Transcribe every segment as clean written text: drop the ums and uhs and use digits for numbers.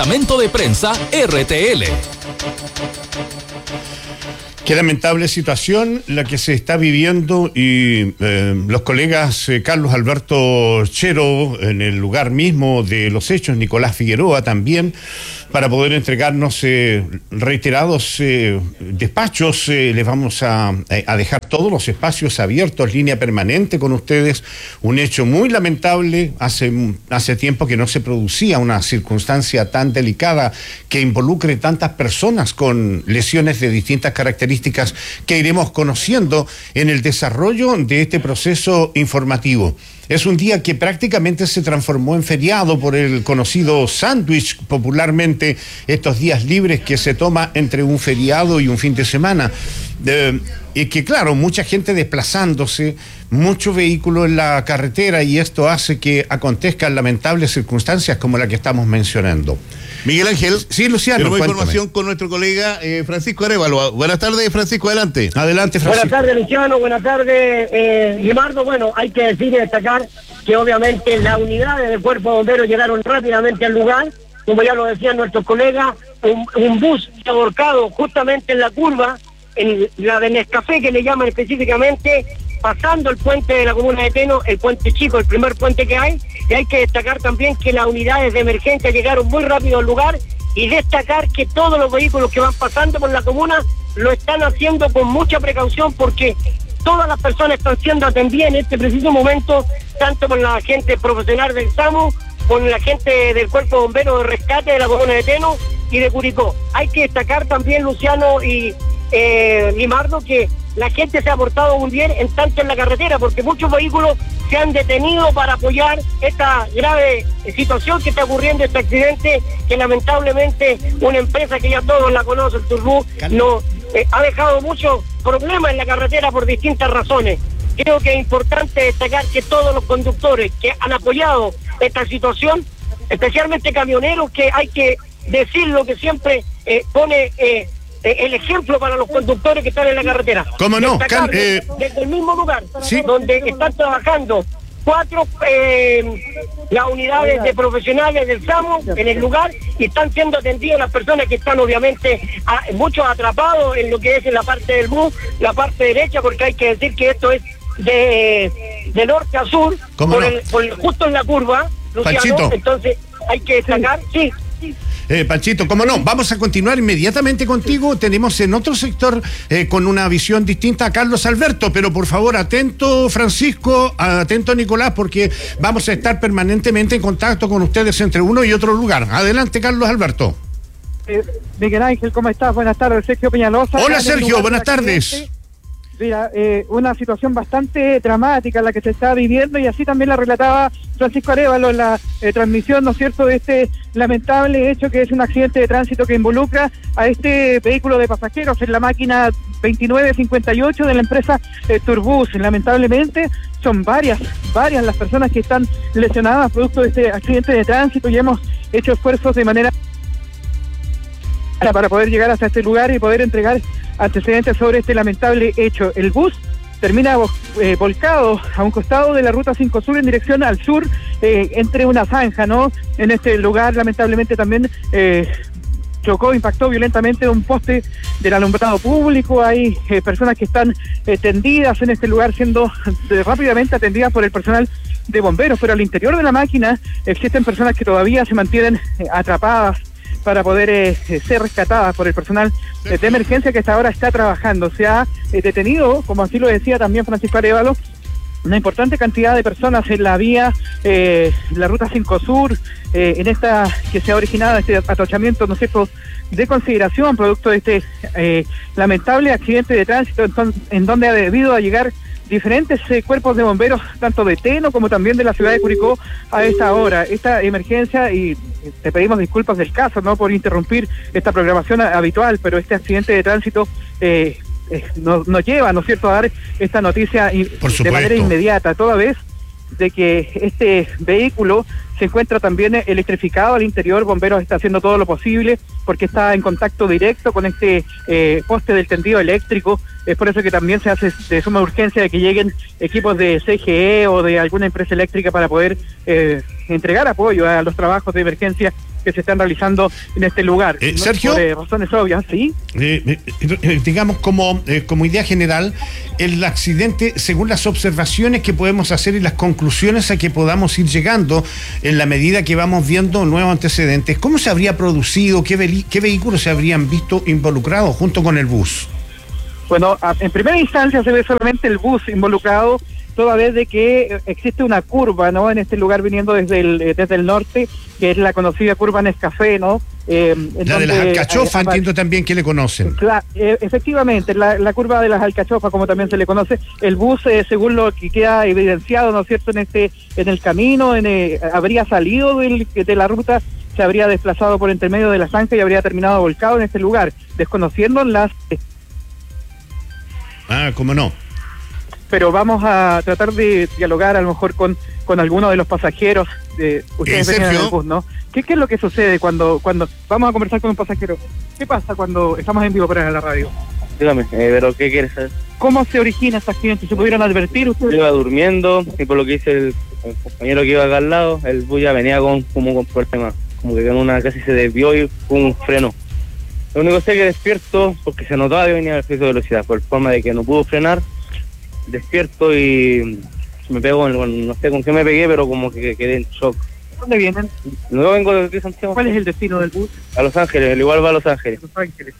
Departamento de Prensa RTL. Qué lamentable situación la que se está viviendo y los colegas Carlos Alberto Chero en el lugar mismo de los hechos, Nicolás Figueroa también, para poder entregarnos reiterados despachos. Les vamos a dejar todos los espacios abiertos, línea permanente con ustedes. Un hecho muy lamentable, hace tiempo que no se producía una circunstancia tan delicada que involucre tantas personas con lesiones de distintas características que iremos conociendo en el desarrollo de este proceso informativo. Es un día que prácticamente se transformó en feriado por el conocido sándwich, popularmente, estos días libres que se toma entre un feriado y un fin de semana. Y que claro, mucha gente desplazándose, mucho vehículo en la carretera, y esto hace que acontezcan lamentables circunstancias como la que estamos mencionando. Miguel Ángel. Sí, Luciano. Tenemos información con nuestro colega Francisco Arévalo. Buenas tardes, Francisco, adelante. Adelante, Francisco. Buenas tardes, Luciano. Buenas tardes, Guimardo. Bueno, hay que decir y destacar que obviamente las unidades del Cuerpo de Bomberos llegaron rápidamente al lugar. Como ya lo decían nuestros colegas, un bus se ha volcado justamente en la curva, en la de Nescafé, que le llaman específicamente, pasando el puente de la comuna de Teno, el puente chico, el primer puente que hay. Y hay que destacar también que las unidades de emergencia llegaron muy rápido al lugar, y destacar que todos los vehículos que van pasando por la comuna lo están haciendo con mucha precaución, porque todas las personas están siendo atendidas en este preciso momento, tanto por la gente profesional del SAMU, con la gente del Cuerpo de Bomberos de Rescate de la comuna de Teno y de Curicó. Hay que destacar también, Luciano y Limardo, que la gente se ha portado muy bien en tanto en la carretera, porque muchos vehículos se han detenido para apoyar esta grave situación que está ocurriendo, este accidente que lamentablemente una empresa que ya todos la conocen, el Turbú, ha dejado muchos problemas en la carretera por distintas razones. Creo que es importante destacar que todos los conductores que han apoyado esta situación, especialmente camioneros, que hay que decir lo que siempre pone el ejemplo para los conductores que están en la carretera. ¿Cómo no? Desde el mismo lugar, ¿sí?, donde están trabajando 4 las unidades de profesionales del SAMU en el lugar, y están siendo atendidas las personas que están obviamente muchos atrapados en lo que es en la parte del bus, la parte derecha, porque hay que decir que esto es de norte a sur, justo en la curva, Luciano. Panchito. Entonces hay que destacar, sí. Panchito, cómo no, vamos a continuar inmediatamente contigo. Tenemos en otro sector con una visión distinta a Carlos Alberto, pero por favor, atento Francisco, atento Nicolás, porque vamos a estar permanentemente en contacto con ustedes entre uno y otro lugar. Adelante, Carlos Alberto. Miguel Ángel, ¿cómo estás? Buenas tardes, Sergio Peñalosa. Hola Sergio, buenas tardes. Mira, una situación bastante dramática la que se está viviendo, y así también la relataba Francisco Arévalo en la transmisión, ¿no es cierto?, de este lamentable hecho que es un accidente de tránsito que involucra a este vehículo de pasajeros en la máquina 2958 de la empresa Turbus. Lamentablemente son varias las personas que están lesionadas producto de este accidente de tránsito, y hemos hecho esfuerzos de manera para poder llegar hasta este lugar y poder entregar antecedentes sobre este lamentable hecho. El bus termina volcado a un costado de la ruta 5 Sur en dirección al sur, entre una zanja, ¿no? En este lugar lamentablemente también impactó violentamente un poste del alumbrado público. Hay personas que están tendidas en este lugar, siendo rápidamente atendidas por el personal de bomberos, pero al interior de la máquina existen personas que todavía se mantienen atrapadas para poder ser rescatadas por el personal de emergencia que hasta ahora está trabajando. Se ha detenido, como así lo decía también Francisco Arévalo, una importante cantidad de personas en la vía, la ruta 5 Sur, en esta que se ha originado este atochamiento, ¿no es cierto?, de consideración, producto de este lamentable accidente de tránsito, en donde ha debido a llegar diferentes cuerpos de bomberos, tanto de Teno como también de la ciudad de Curicó a esta hora. Esta emergencia, y te pedimos disculpas del caso, ¿no?, por interrumpir esta programación habitual, pero este accidente de tránsito nos lleva, ¿no es cierto?, a dar esta noticia de manera inmediata, toda vez de que este vehículo se encuentra también electrificado al interior. Bomberos está haciendo todo lo posible porque está en contacto directo con este poste del tendido eléctrico. Es por eso que también se hace de suma urgencia de que lleguen equipos de CGE o de alguna empresa eléctrica para poder entregar apoyo a los trabajos de emergencia que se están realizando en este lugar. Sergio, por razones obvias, ¿sí? Digamos como idea general, el accidente, según las observaciones que podemos hacer y las conclusiones a que podamos ir llegando en la medida que vamos viendo nuevos antecedentes, ¿cómo se habría producido? ¿Qué vehículos se habrían visto involucrados junto con el bus? Bueno, en primera instancia se ve solamente el bus involucrado, toda vez de que existe una curva, ¿no? En este lugar viniendo desde el norte, que es la conocida curva Nescafé, ¿no? La de las Alcachofas, entiendo también que le conocen. Efectivamente, la curva de las Alcachofas, como también se le conoce. El bus, según lo que queda evidenciado, ¿no es cierto?, en el camino, habría salido de la ruta, se habría desplazado por entre medio de la zanja y habría terminado volcado en este lugar, desconociendo las... ¿Cómo no? Pero vamos a tratar de dialogar a lo mejor con alguno de los pasajeros. Ustedes venían en el bus, ¿no? ¿Qué es lo que sucede cuando vamos a conversar con un pasajero? ¿Qué pasa cuando estamos en vivo por la radio? Dígame, pero ¿qué quieres saber? ¿Cómo se origina este accidente? ¿Se pudieron advertir ustedes? Yo iba durmiendo y por lo que dice el compañero que iba acá al lado, el bus ya venía con problemas, como que casi se desvió y con un freno. Lo único que sé es que despierto, porque se notaba que venía al exceso de velocidad, por forma de que no pudo frenar. Despierto y me pego, no sé con qué me pegué, pero como que quedé en shock. ¿Dónde vienen? No vengo de Santiago. ¿Cuál es el destino del bus? A Los Ángeles, el igual va a Los Ángeles. Los Ángeles.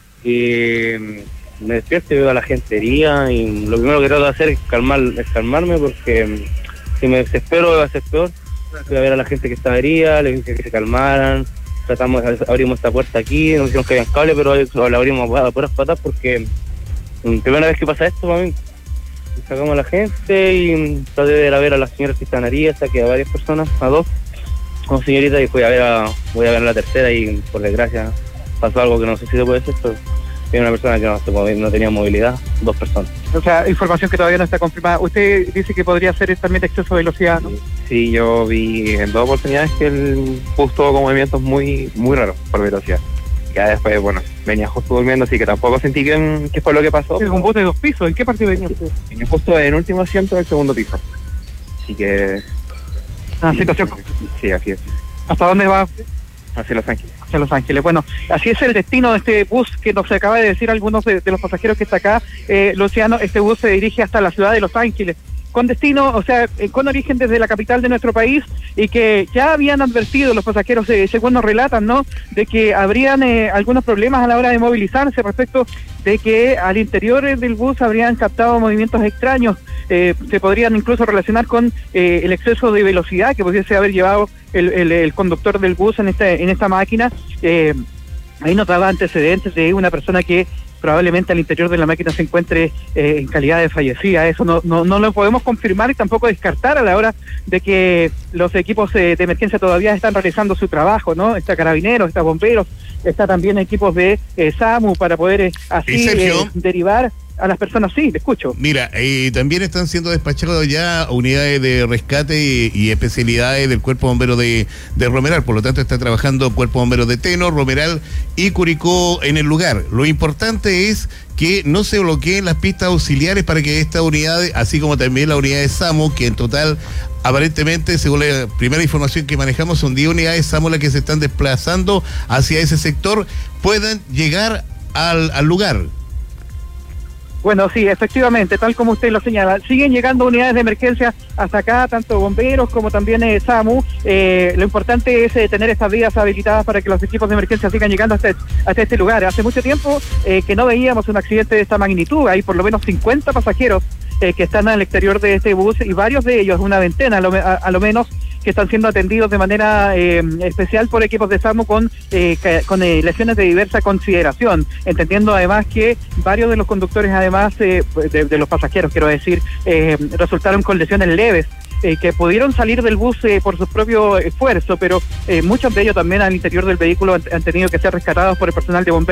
Y me despierto y veo a la gentería y lo primero que trato de hacer es calmarme, porque si me desespero va a ser peor. Fui a ver a la gente que estaba herida, les dije que se calmaran, abrimos esta puerta aquí, nos dijeron que había cable, pero la abrimos a puras patas porque primera vez que pasa esto para mí. Sacamos a la gente y traté de ir a ver a las señoras que están heridas, saqué a varias personas, a dos, con señoritas, y voy a ver a la tercera y por desgracia pasó algo que no sé si se puede hacer, pero hay una persona que no tenía movilidad, 2 personas. O sea, información que todavía no está confirmada. Usted dice que podría ser también de exceso de velocidad, ¿no? Sí, yo vi en 2 oportunidades que el bus tuvo con movimientos muy, muy raros por velocidad. Ya después, venía justo durmiendo, así que tampoco sentí que fue lo que pasó. Es un bus de 2 pisos, ¿en qué parte venía usted? Venía justo en el último asiento del segundo piso. Así que... situación... Sí, así es. ¿Hasta dónde va usted? Hacia Los Ángeles. Hacia Los Ángeles. Bueno, así es el destino de este bus que nos acaba de decir algunos de los pasajeros que está acá. Luciano, este bus se dirige hasta la ciudad de Los Ángeles, con destino, o sea, con origen desde la capital de nuestro país, y que ya habían advertido los pasajeros, según nos relatan, ¿no?, de que habrían algunos problemas a la hora de movilizarse respecto de que al interior del bus habrían captado movimientos extraños. Se podrían incluso relacionar con el exceso de velocidad que pudiese haber llevado el conductor del bus en esta máquina. Ahí notaba antecedentes de una persona que probablemente al interior de la máquina se encuentre en calidad de fallecida. Eso no lo podemos confirmar y tampoco descartar a la hora de que los equipos de emergencia todavía están realizando su trabajo, ¿no? Está Carabineros, está Bomberos, está también equipos de SAMU para poder así derivar a las personas. Sí, te escucho. Mira, también están siendo despachados ya unidades de rescate y especialidades del Cuerpo Bombero de Romeral. Por lo tanto, está trabajando Cuerpo Bombero de Teno, Romeral y Curicó en el lugar. Lo importante es que no se bloqueen las pistas auxiliares para que esta unidad, así como también la unidad de SAMU, que en total, aparentemente, según la primera información que manejamos, son 10 unidades SAMU las que se están desplazando hacia ese sector, puedan llegar al lugar. Bueno, sí, efectivamente, tal como usted lo señala, siguen llegando unidades de emergencia hasta acá, tanto bomberos como también SAMU. Lo importante es tener estas vías habilitadas para que los equipos de emergencia sigan llegando hasta este lugar. Hace mucho tiempo que no veíamos un accidente de esta magnitud. Hay por lo menos 50 pasajeros que están al exterior de este bus, y varios de ellos, una veintena a lo menos, que están siendo atendidos de manera especial por equipos de SAMU con lesiones de diversa consideración, entendiendo además que varios de los conductores, además de los pasajeros, quiero decir, resultaron con lesiones leves, que pudieron salir del bus por su propio esfuerzo, pero muchos de ellos también al interior del vehículo han tenido que ser rescatados por el personal de bomberos.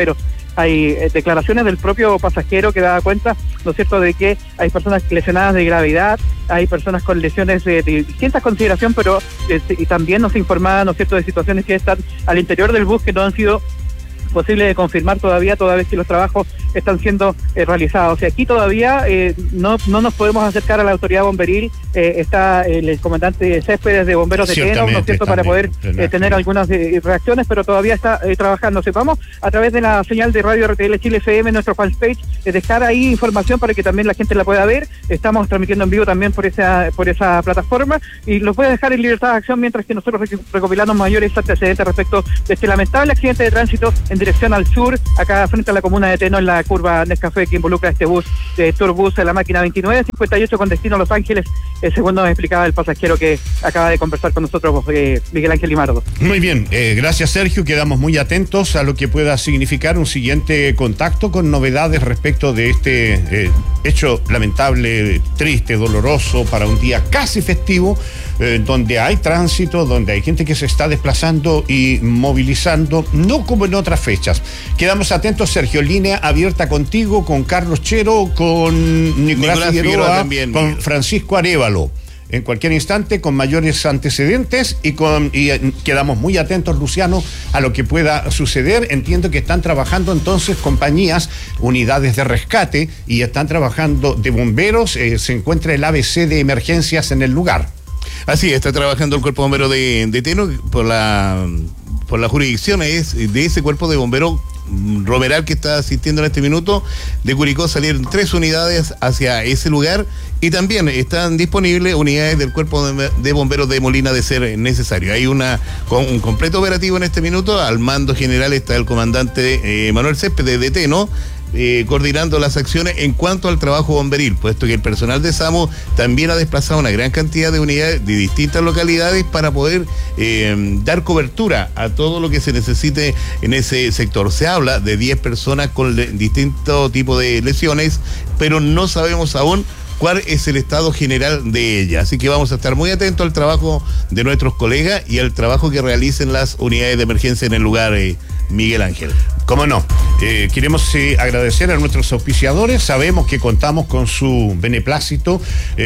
hay declaraciones del propio pasajero que daba cuenta, ¿no es cierto?, de que hay personas lesionadas de gravedad, hay personas con lesiones de distintas consideraciones, pero y también nos informaba, ¿no es cierto?, de situaciones que están al interior del bus que no han sido posible de confirmar todavía, toda vez que los trabajos están siendo realizados. O sea, aquí todavía no nos podemos acercar a la autoridad bomberil. Está el comandante Céspedes de Bomberos de Teno, ¿no es cierto?, para poder tener algunas reacciones, pero todavía está trabajando. Vamos a través de la señal de Radio RTL Chile FM, nuestro fanpage, dejar ahí información para que también la gente la pueda ver. Estamos transmitiendo en vivo también por esa plataforma, y los voy a dejar en libertad de acción mientras que nosotros recopilamos mayores antecedentes respecto de este lamentable accidente de tránsito en dirección al sur, acá frente a la comuna de Teno, en la curva Nescafé, que involucra este bus de Turbus de la máquina 2958 con destino a Los Ángeles, según nos explicaba el pasajero que acaba de conversar con nosotros, Miguel Ángel Limardo. Muy bien, gracias Sergio, quedamos muy atentos a lo que pueda significar un siguiente contacto con novedades respecto de este hecho lamentable, triste, doloroso para un día casi festivo, donde hay tránsito, donde hay gente que se está desplazando y movilizando, no como en otras fechas. Quedamos atentos, Sergio, línea abierta contigo, con Carlos Chero, con Nicolás Figueroa también, con Francisco Arévalo. En cualquier instante, con mayores antecedentes y quedamos muy atentos, Luciano, a lo que pueda suceder. Entiendo que están trabajando entonces compañías, unidades de rescate, y están trabajando de bomberos. Se encuentra el ABC de emergencias en el lugar. Así está trabajando el Cuerpo Bombero de Teno por la jurisdicción de ese Cuerpo de Bomberos Romeral que está asistiendo en este minuto. De Curicó salieron 3 unidades hacia ese lugar, y también están disponibles unidades del Cuerpo de Bomberos de Molina de ser necesario. Hay un completo operativo en este minuto. Al mando general está el comandante Manuel Céspedes de Teno, coordinando las acciones en cuanto al trabajo bomberil, puesto que el personal de SAMU también ha desplazado una gran cantidad de unidades de distintas localidades para poder dar cobertura a todo lo que se necesite en ese sector. Se habla de 10 personas con distintos tipos de lesiones, pero no sabemos aún cuál es el estado general de ella. Así que vamos a estar muy atentos al trabajo de nuestros colegas y al trabajo que realicen las unidades de emergencia en el lugar, Miguel Ángel. ¿Cómo no? Queremos agradecer a nuestros auspiciadores. Sabemos que contamos con su beneplácito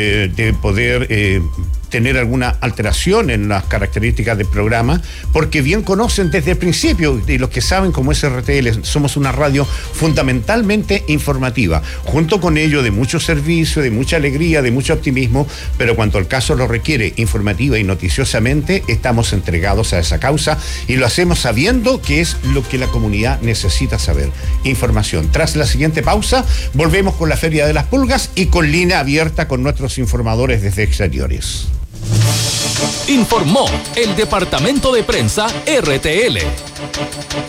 de poder tener alguna alteración en las características del programa, porque bien conocen desde el principio, y los que saben cómo es RTL, somos una radio fundamentalmente informativa, junto con ello de mucho servicio, de mucha alegría, de mucho optimismo, pero cuando el caso lo requiere, informativa y noticiosamente, estamos entregados a esa causa, y lo hacemos sabiendo que es lo que la comunidad necesita saber. Información. Tras la siguiente pausa, volvemos con la Feria de las Pulgas y con línea abierta con nuestros informadores desde exteriores. Informó el Departamento de Prensa RTL.